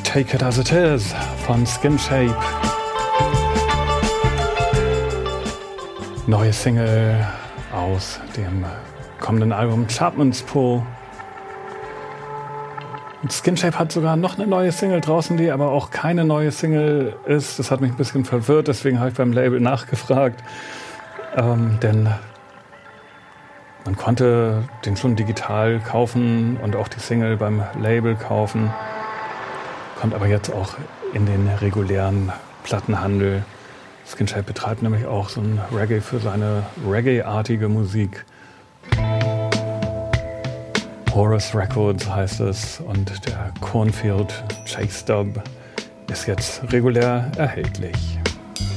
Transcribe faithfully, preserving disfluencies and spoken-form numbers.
Take It As It Is von Skin Shape. Neue Single aus dem kommenden Album Chapman's Pool. Und Skin Shape hat sogar noch eine neue Single draußen, die aber auch keine neue Single ist. Das hat mich ein bisschen verwirrt, deswegen habe ich beim Label nachgefragt. Ähm, denn man konnte den schon digital kaufen und auch die Single beim Label kaufen. Kommt aber jetzt auch in den regulären Plattenhandel. Skin Shape betreibt nämlich auch so ein Reggae für seine Reggae-artige Musik. Horus Records heißt es und der Cornfield Chase Dub ist jetzt regulär erhältlich.